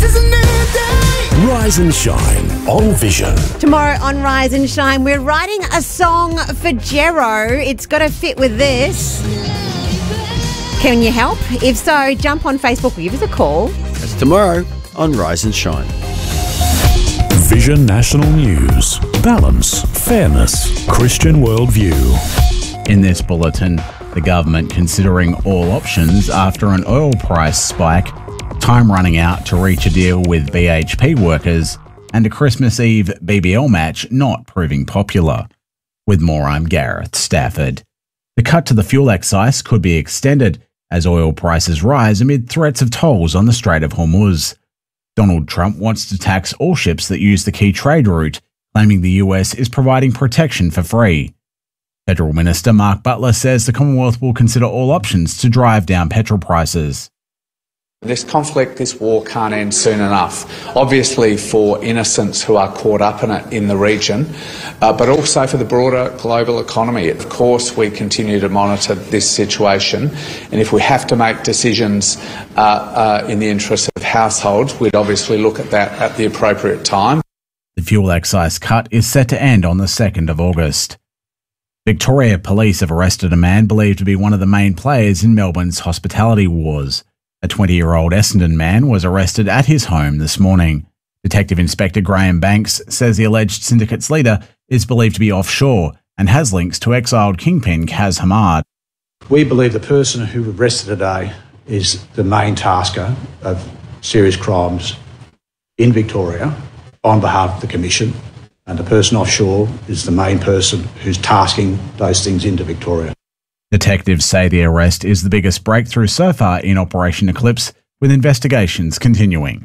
This is a new day. Rise and shine on Vision. Tomorrow on Rise and Shine, we're writing a song for Jero. It's got to fit with this. Can you help? If so, jump on Facebook or give us a call. That's tomorrow on Rise and Shine. Vision National News. Balance, fairness, Christian worldview. In this bulletin, the government considering all options after an oil price spike, time running out to reach a deal with BHP workers, and a Christmas Eve BBL match not proving popular. With more, I'm Gareth Stafford. The cut to the fuel excise could be extended as oil prices rise amid threats of tolls on the Strait of Hormuz. Donald Trump wants to tax all ships that use the key trade route, claiming the US is providing protection for free. Federal Minister Mark Butler says the Commonwealth will consider all options to drive down petrol prices. This conflict, this war can't end soon enough. Obviously for innocents who are caught up in it in the region, but also for the broader global economy. Of course, we continue to monitor this situation, and if we have to make decisions in the interest of households, we'd obviously look at that at the appropriate time. The fuel excise cut is set to end on the 2nd of August. Victoria Police have arrested a man believed to be one of the main players in Melbourne's hospitality wars. A 20-year-old Essendon man was arrested at his home this morning. Detective Inspector Graham Banks says the alleged syndicate's leader is believed to be offshore and has links to exiled kingpin Kaz Hamad. We believe the person who arrested today is the main tasker of serious crimes in Victoria on behalf of the Commission, and the person offshore is the main person who's tasking those things into Victoria. Detectives say the arrest is the biggest breakthrough so far in Operation Eclipse, with investigations continuing.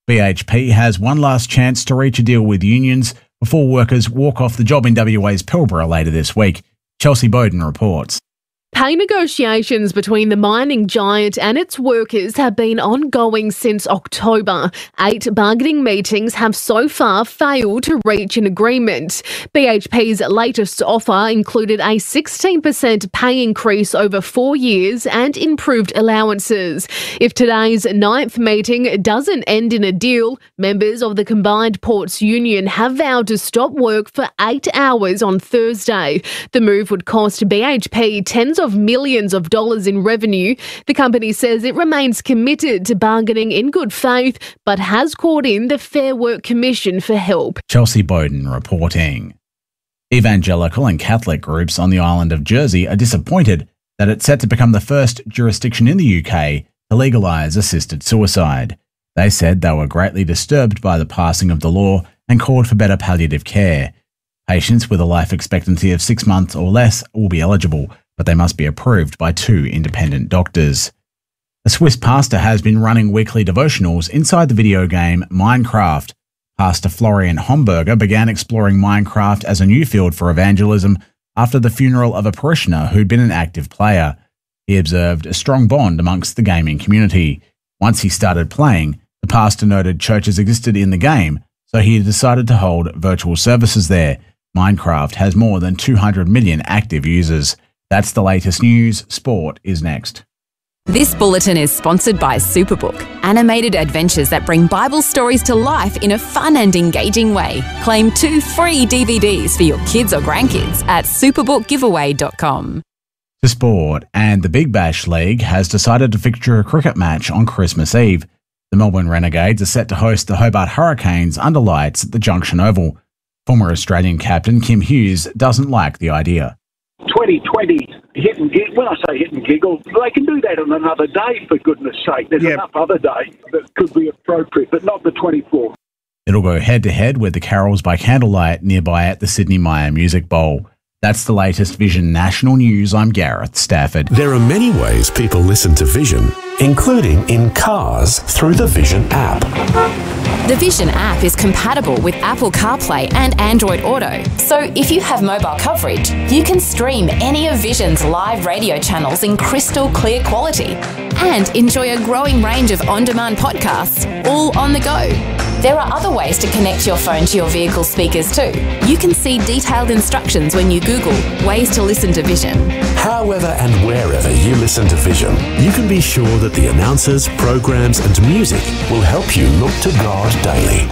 BHP has one last chance to reach a deal with unions before workers walk off the job in WA's Pilbara later this week. Chelsea Bowden reports. Pay negotiations between the mining giant and its workers have been ongoing since October. 8 bargaining meetings have so far failed to reach an agreement. BHP's latest offer included a 16% pay increase over 4 years and improved allowances. If today's 9th meeting doesn't end in a deal, members of the Combined Ports Union have vowed to stop work for 8 hours on Thursday. The move would cost BHP tens of millions of dollars in revenue. The company says it remains committed to bargaining in good faith, but has called in the Fair Work Commission for help. Chelsea Bowden reporting. Evangelical and Catholic groups on the island of Jersey are disappointed that it's set to become the first jurisdiction in the UK to legalise assisted suicide. They said they were greatly disturbed by the passing of the law and called for better palliative care. Patients with a life expectancy of 6 months or less will be eligible, but they must be approved by 2 independent doctors. A Swiss pastor has been running weekly devotionals inside the video game Minecraft. Pastor Florian Homburger began exploring Minecraft as a new field for evangelism after the funeral of a parishioner who'd been an active player. He observed a strong bond amongst the gaming community. Once he started playing, the pastor noted churches existed in the game, so he decided to hold virtual services there. Minecraft has more than 200 million active users. That's the latest news. Sport is next. This bulletin is sponsored by Superbook, animated adventures that bring Bible stories to life in a fun and engaging way. Claim 2 free DVDs for your kids or grandkids at superbookgiveaway.com. To sport, and the Big Bash League has decided to fixture a cricket match on Christmas Eve. The Melbourne Renegades are set to host the Hobart Hurricanes under lights at the Junction Oval. Former Australian captain Kim Hughes doesn't like the idea. 2020 hit and giggle. When I say hit and giggle, they can do that on another day, for goodness sake. There's enough other days that could be appropriate, but not the 24th. It'll go head-to-head with the Carols by Candlelight nearby at the Sydney Myer Music Bowl. That's the latest Vision National News. I'm Gareth Stafford. There are many ways people listen to Vision, including in cars through the Vision app. The Vision app is compatible with Apple CarPlay and Android Auto, so if you have mobile coverage, you can stream any of Vision's live radio channels in crystal clear quality and enjoy a growing range of on-demand podcasts all on the go. There are other ways to connect your phone to your vehicle speakers too. You can see detailed instructions when you Google ways to listen to Vision. However and wherever you listen to Vision, you can be sure that the announcers, programs and music will help you look to God daily.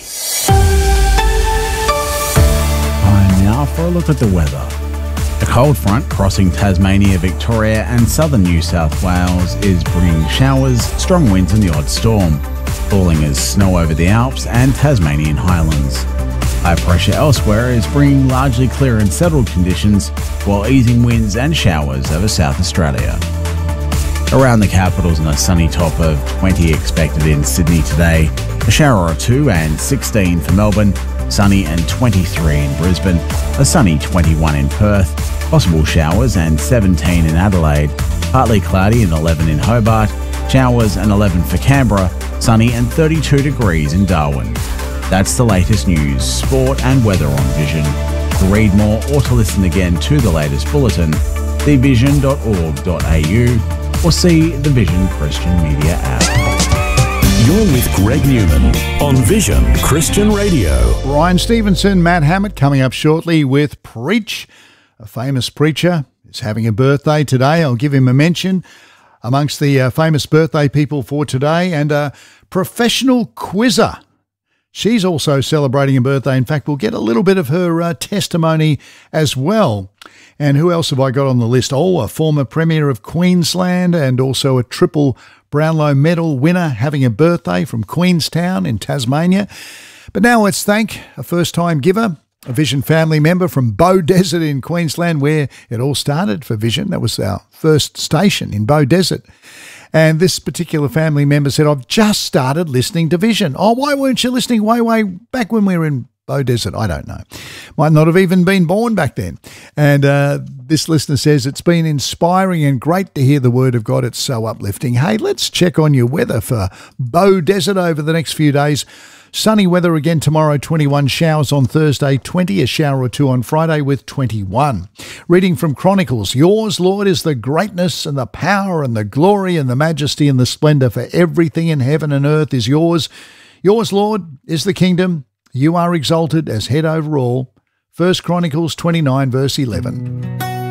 Time now for a look at the weather. A cold front crossing Tasmania, Victoria and southern New South Wales is bringing showers, strong winds and the odd storm, falling as snow over the Alps and Tasmanian highlands. High pressure elsewhere is bringing largely clear and settled conditions, while easing winds and showers over South Australia. Around the capitals and a sunny top of 20 expected in Sydney today, a shower or two and 16 for Melbourne, sunny and 23 in Brisbane, a sunny 21 in Perth, possible showers and 17 in Adelaide, partly cloudy and 11 in Hobart, showers and 11 for Canberra, sunny and 32 degrees in Darwin. That's the latest news, sport and weather on Vision. To read more or to listen again to the latest bulletin, see vision.org.au or see the Vision Christian Media app. You're with Greg Newman on Vision Christian Radio. Ryan Stevenson, Matt Hammett coming up shortly with Preach. A famous preacher is having a birthday today. I'll give him a mention amongst the famous birthday people for today, and a professional quizzer. She's also celebrating a birthday. In fact, we'll get a little bit of her testimony as well. And who else have I got on the list? Oh, a former Premier of Queensland and also a triple Brownlow medal winner having a birthday from Queenstown in Tasmania. But now let's thank a first-time giver, a Vision family member from Bow Desert in Queensland, where it all started for Vision. That was our first station in Bow Desert. And this particular family member said, I've just started listening to Vision. Oh, why weren't you listening way back when we were in Bow Desert? I don't know. Might not have even been born back then. And this listener says, it's been inspiring and great to hear the word of God. It's so uplifting. Hey, let's check on your weather for Bow Desert over the next few days. Sunny weather again tomorrow, 21 showers on Thursday, 20, a shower or two on Friday with 21. Reading from Chronicles, yours, Lord, is the greatness and the power and the glory and the majesty and the splendour, for everything in heaven and earth is yours. Yours, Lord, is the kingdom. You are exalted as head over all. 1 Chronicles 29 verse 11.